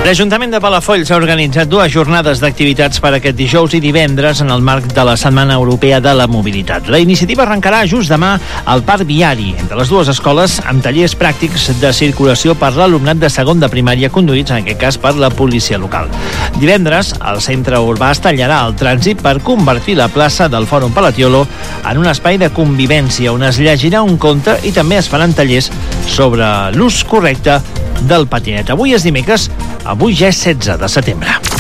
L'Ajuntament de Palafolls ha organitzat 2 jornades d'activitats per aquest dijous i divendres en el marc de la Setmana Europea de la Mobilitat. La iniciativa arrencarà just demà al Parc Viari, entre les 2 escoles, amb tallers pràctics de circulació per l'alumnat de segon de primària conduïts, en aquest cas, per la policia local. Divendres, el centre urbà es tallarà el trànsit per convertir la plaça del Fòrum Palatiolo en un espai de convivència on es llegirà un conte i també es faran tallers sobre l'ús correcte del patinet. Avui és dimecres, avui ja és 16 de setembre.